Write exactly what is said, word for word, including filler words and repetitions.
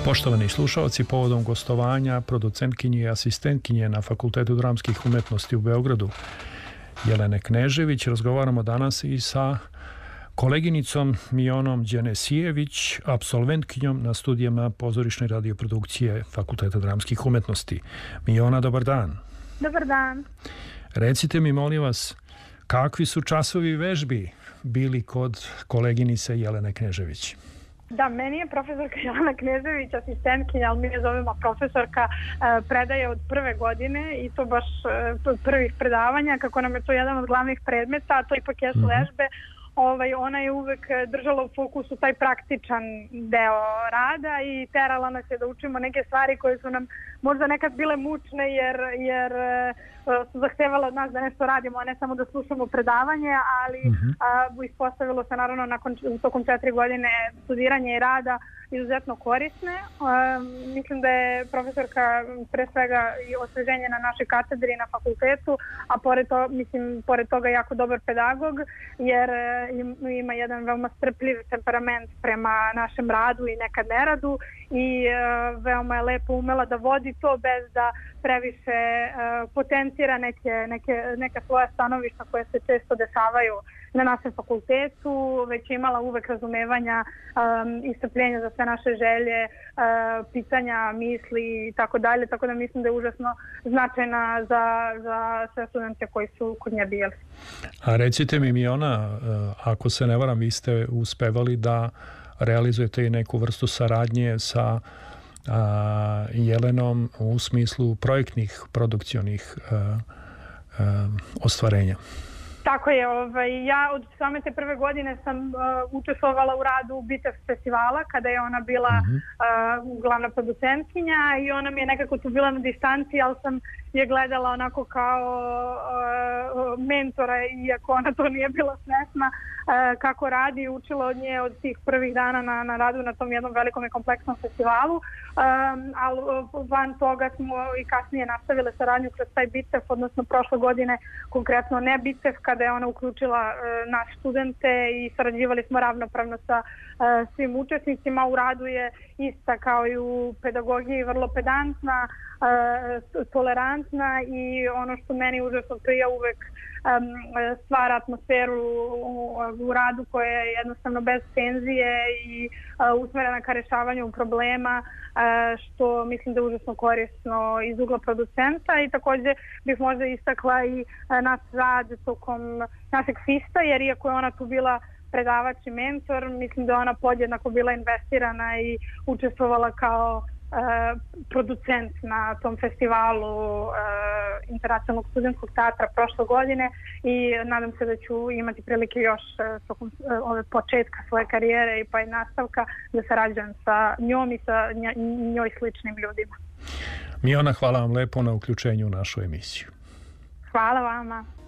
Poštovani slušalci, povodom gostovanja producentkinje i asistentkinje na Fakultetu dramskih umetnosti u Beogradu Jelene Knežević razgovaramo danas i sa koleginicom Mionom Đenesijević, apsolventkinjom na studijama pozorišne radioprodukcije Fakulteta dramskih umetnosti. Miona, dobar dan. Dobar dan. Recite mi, molim vas, kakvi su časovi vežbi bili kod koleginice Jelene Knežević? Da, meni je profesorka Jelena Knežević, asistentkinja, ali mi je zovemo profesorka, predaje od prve godine i to baš prvih predavanja, kako nam je to jedan od glavnih predmeta, a to ipak jesu mm-hmm. vežbe. Ovaj, ona je uvek držala u fokusu taj praktičan deo rada i terala nas je da učimo neke stvari koje su nam možda nekad bile mučne jer, jer su zahtevala od nas da nešto radimo, a ne samo da slušamo predavanje, ali mm-hmm. a, ispostavilo se naravno nakon tokom četiri godine studiranja i rada izuzetno korisne. A, mislim da je profesorka pre svega i osveženje na našoj katedri i na fakultetu, a pored, to, mislim, pored toga jako dobar pedagog, jer ima jedan veoma strpljiv temperament prema našem radu i nekad neradu i uh, veoma je lepo umela da vodi to bez da previše uh, potencira neke, neke, neka svoja stanovišta koje se često dešavaju na našem fakultetu, već je imala uvek razumevanja um, i strpljenja za sve naše želje, uh, pitanja, misli i tako dalje, tako da mislim da je užasno značajna za, za sve studente koji su kod nje bili. A recite mi, Miona, ako se ne varam, vi ste uspevali da realizujete i neku vrstu saradnje sa a, Jelenom u smislu projektnih produkcionih a, a, ostvarenja. Tako je, ovaj, ja od same te prve godine sam uh, učestvovala u radu Bitev festivala kada je ona bila mm-hmm. uh, glavna producentkinja i ona mi je nekako tu bila na distanci, ali sam je gledala onako kao uh, mentora, iako ona to nije bila svesna uh, kako radi i učila od nje od tih prvih dana na, na radu na tom jednom velikom i kompleksnom festivalu. Um, ali van toga smo i kasnije nastavile saradnju kroz taj Bitev, odnosno prošle godine konkretno ne Bitev, kada je ona uključila uh, naše studente i sarađivali smo ravnopravno sa uh, svim učesnicima. U radu je ista kao i u pedagogiji, vrlo pedantna, uh, tolerantna i ono što meni užasno prija uvek um, stvara atmosferu u, u radu koja je jednostavno bez tenzije i uh, usmerena ka rešavanju problema, uh, što mislim da je užasno korisno iz ugla producenta i također bih možda istakla i uh, naš rad tokom našeg fista, jer iako je ona tu bila predavač i mentor, mislim da je ona podjednako bila investirana i učestvovala kao uh, producent na tom festivalu uh, Internacionalnog studentskog teatra prošle godine i nadam se da ću imati prilike još uh, tokom uh, ove početka svoje karijere i pa i nastavka da sarađujem sa njom i sa njoj sličnim ljudima. Miona, hvala vam lepo na uključenju u našu emisiju. Hvala vama.